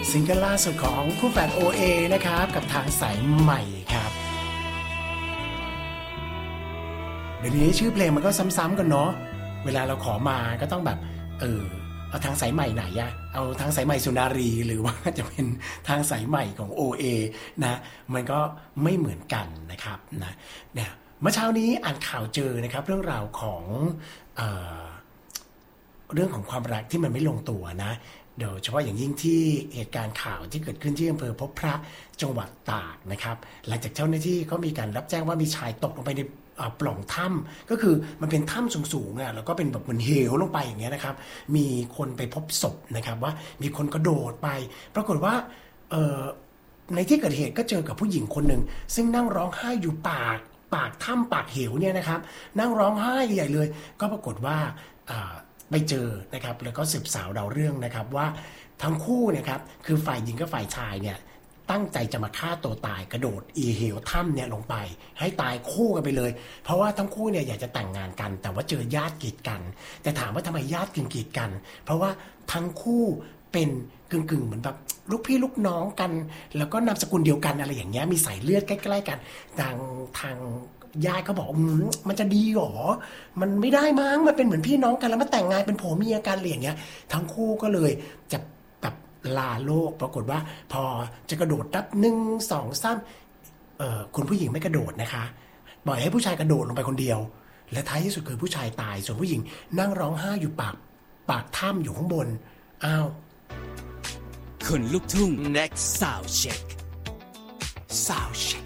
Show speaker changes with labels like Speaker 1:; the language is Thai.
Speaker 1: ซิงเกิลล่าสุดของคู่แฝด OA นะครับกับทางสายใหม่ครับเดี๋ยวนี้ชื่อเพลงมันก็ซ้ำๆกันเนาะเวลาเราขอมาก็ต้องแบบเอาทางสายใหม่ไหนอะเอาทางสายใหม่สุนารีหรือว่าจะเป็นทางสายใหม่ของ OA นะมันก็ไม่เหมือนกันนะครับนะเนี่ยเมื่อเช้านี้อ่านข่าวเจอนะครับเรื่องราวของเรื่องของความรักที่มันไม่ลงตัวนะโดยเฉพาะอย่างยิ่งที่เหตุการณ์ข่าวที่เกิดขึ้นที่อำเภอพบพระจังหวัดตากนะครับหลังจากเจ้าหน้าที่ก็มีการรับแจ้งว่ามีชายตกลงไปในปล่องถ้ำก็คือมันเป็นถ้ำสูงๆอ่ะแล้วก็เป็นแบบเหมือนเหวลงไปอย่างเงี้ยนะครับมีคนไปพบศพนะครับว่ามีคนกระโดดไปปรากฏว่าในที่เกิดเหตุก็เจอกับผู้หญิงคนหนึ่งซึ่งนั่งร้องไห้อยู่ปากถ้ำปากเหวเนี่ยนะครับนั่งร้องไห้ใหญ่เลยก็ปรากฏว่าไปเจอนะครับแล้วก็สืบสาวเราเรื่องนะครับว่าทั้งคู่นะครับคือฝ่ายหญิงกับฝ่ายชายเนี่ยตั้งใจจะมาฆ่าตัวตายกระโดดเหวถ้ำเนี่ยลงไปให้ตายคู่กันไปเลยเพราะว่าทั้งคู่เนี่ยอยากจะแต่งงานกันแต่ว่าเจอญาติกีดกันแต่ถามว่าทำไมญาติกีดกันเพราะว่าทั้งคู่เป็นกึ่งเหมือนแบบลูกพี่ลูกน้องกันแล้วก็นามสกุลเดียวกันอะไรอย่างเงี้ยมีสายเลือดใกล้ๆกันทางญาติเขาบอกมันจะดีหรอมันไม่ได้มั้งมันเป็นเหมือนพี่น้องกันแล้วมาแต่งงานเป็นผัวเมียกันอะไรอย่างเงี้ยทั้งคู่ก็เลยจะแบบลาโลกปรากฏว่าพอจะกระโดดนับ1 2 3คุณผู้หญิงไม่กระโดดนะคะปล่อยให้ผู้ชายกระโดดลงไปคนเดียวและท้ายที่สุดคือผู้ชายตายส่วนผู้หญิงนั่งร้องไห้อยู่ปากถ้ำอยู่ข้างบนอ้าว
Speaker 2: คนลุกทุ่ง next sound check sound check